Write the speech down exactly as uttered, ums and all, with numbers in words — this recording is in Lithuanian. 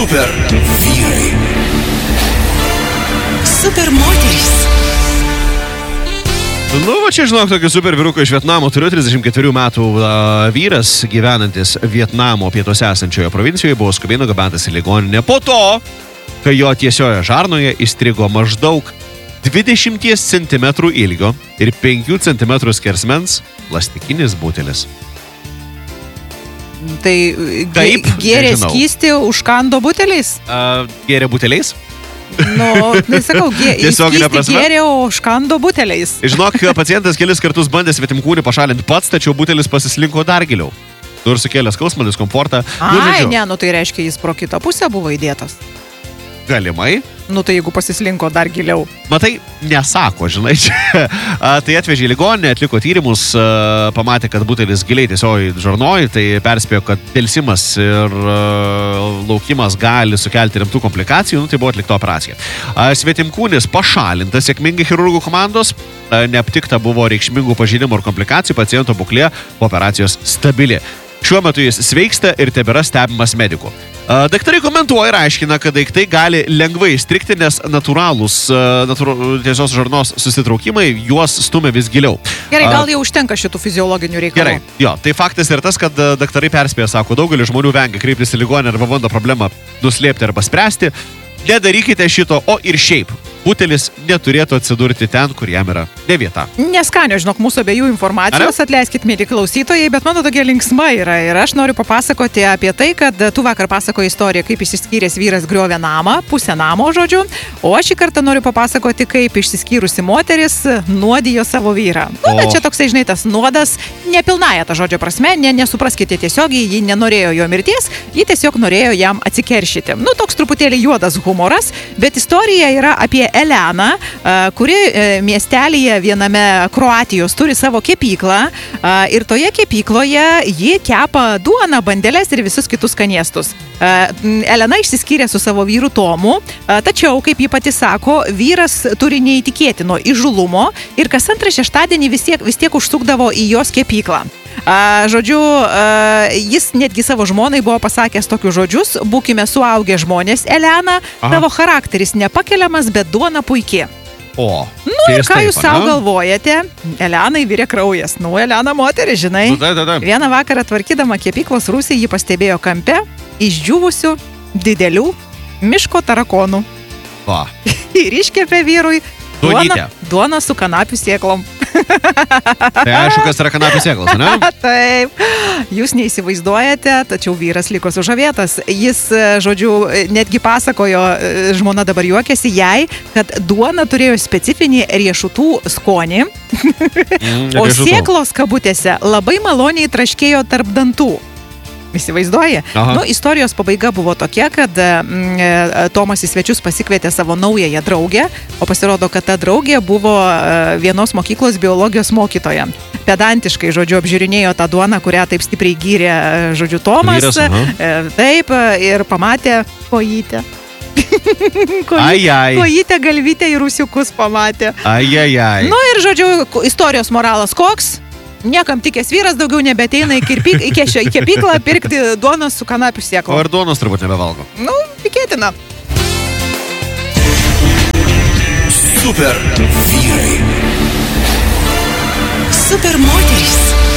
Super vyrai. Super moterys. Nu, va čia žinok, tokį super vyruką iš Vietnamo turiu, trisdešimt ketverių metų uh, vyras, gyvenantis Vietnamo pietuose esančioje provincijoje, buvo skubiai nugabentas į ligoninę po to, kai jo tiesioje žarnoje įstrigo maždaug dvidešimt centimetrų ilgio ir penkių centimetrų skersmens plastikinis butelis. Tai Taip, gėrė nežinau. skystį užkando buteliais? Uh, gėrė buteliais? Nu, tai sakau, gė, Tiesiogine skystį prasme? gėrė, o užkando buteliais. Žinok, pacientas kelis kartus bandė svetimkūnį pašalinti pats, tačiau butelis pasislinko dar giliau. Nu ir sukėlė skausmą, diskomfortą. Nu, Ai, žodžiu, ne, nu tai reiškia, jis pro kitą pusę buvo įdėtas. galimai. Nu tai jeigu pasislinko dar giliau. Matai, nesako, žinai, čia. A, tai atvežė į ligoninę, atliko tyrimus, a, pamatė, kad butelis giliai tiesiog žarnoj, tai perspėjo, kad delsimas ir a, laukimas gali sukelti rimtų komplikacijų, nu tai buvo atlikta operacija. A, svetimkūnis pašalintas sėkmingai chirurgų komandos, a, neaptikta buvo reikšmingų pažeidimų ir komplikacijų, paciento būklė po operacijos stabili. Šiuo metu jis sveiksta ir tebėra stebimas medikų. Daktarai komentuoja ir aiškina, kad daiktai gali lengvai įstrigti, nes natūralūs natūra, tiesios žarnos susitraukimai juos stumia vis giliau. Gerai, gal jau užtenka šitų fiziologinių reikalų. Gerai, jo, tai faktas yra tas, kad daktarai perspėja, sako, daugelis žmonių vengia kreiptis į ligoninę arba bando problemą nuslėpti arba spręsti. Nedarykite šito, o ir šiaip. Butelis neturėtų atsidurti ten, kur jam yra ne vieta. Neskanio, žinok, mūsų abiejų informacijos, atleiskit, mėly klausytojai, bet mano tokia linksma yra ir aš noriu papasakoti apie tai, kad tu vakar pasakoji istoriją, kaip išsiskyręs vyras griovė namą, pusę namo, žodžiu, o aš šį kartą noriu papasakoti, kaip išsiskyrusi moteris nuodijo savo vyrą. Nu, bet čia toksai, žinai, tas nuodas, nepilnaja ta žodžio prasme, ne, nesupraskite tiesiogiai, ji nenorėjo jo mirties, ji tiesiog norėjo jam atsikeršyti. Nu, toks truputėlį juodas humoras, bet istorija yra apie Eleną, kuri miestelėje viename Kroatijos turi savo kepyklą ir toje kepykloje ji kepa duoną, bandeles ir visus kitus skanėstus. Elena išsiskyrė su savo vyru Tomu, tačiau, kaip ji pati sako, vyras turi neįtikėtino įžulumo ir kas antrą šeštadienį vis tiek, vis tiek užsukdavo į jos kepyklą. A, žodžiu, a, jis netgi savo žmonai buvo pasakęs tokius žodžius: būkime suaugę žmonės, Elena, Aha. tavo charakteris nepakeliamas, bet duona puikiai. O, Nu ir ką jūs savo galvojate? Elenai virė kraujas. Nu, Elena moteris, žinai. Nu, tai, tai, tai. Vieną vakarą tvarkydama kepyklos rūsį, ji pastebėjo kampe išdžiūvusių didelių miško tarakonų. Va. Ir iškepė vyrui Duonytę. duoną, duoną su kanapių sėklom. Tai aišku, kas yra kanapių sėklos, ne? Taip, jūs neįsivaizduojate, tačiau vyras liko sužavėtas. Jis, žodžiu, netgi pasakojo, žmona dabar juokiasi jai, kad duona turėjo specifinį riešutų skonį, Mm, o riešutų. sėklos kabutėse labai maloniai traškėjo tarp dantų. Įsivaizduoji? Aha. Nu, istorijos pabaiga buvo tokia, kad mm, Tomas į svečius pasikvietė savo naująją draugę, o pasirodo, kad ta draugė buvo e, vienos mokyklos biologijos mokytoja. Pedantiškai, žodžiu, apžiūrinėjo tą duoną, kurią taip stipriai gyrė, e, žodžiu, Tomas. Vyras, aha. E, taip, e, ir pamatė kojytę. Kojytę, Ai, ai. kojytę, galvytę ir ūsiukus pamatė. Ai, ai, ai. Nu ir, žodžiu, istorijos moralas koks? Niekam tikęs vyras daugiau nebeteina į, kirpyk, į, kešio, į kepyklą pirkti duonos su kanapių O sėklom. ir duonos turbūt nebevalgo. Nu, tikėtina. Super vyrai. Super moterys.